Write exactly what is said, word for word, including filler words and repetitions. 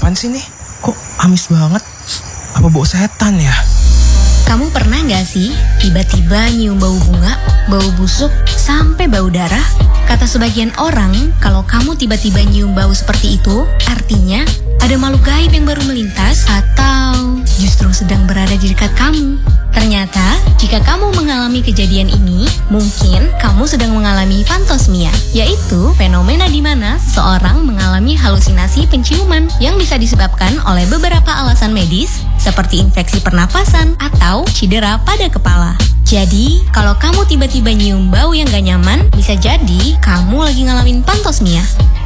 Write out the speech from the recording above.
apaan sih nih? Kok amis banget? Apa bau setan ya? Kamu pernah gak sih tiba-tiba nyium bau bunga, bau busuk, sampai bau darah? Kata sebagian orang, kalau kamu tiba-tiba nyium bau seperti itu, artinya ada makhluk gaib yang baru melintas atau justru sedang berada di dekat kamu. Ternyata, jika kamu mengalami kejadian ini, mungkin kamu sedang mengalami pantosmia, yaitu fenomena di mana seseorang mengalami halusinasi penciuman yang bisa disebabkan oleh beberapa alasan medis, seperti infeksi pernapasan atau cedera pada kepala. Jadi, kalau kamu tiba-tiba nyium bau yang gak nyaman, bisa jadi kamu lagi ngalamin pantosmia.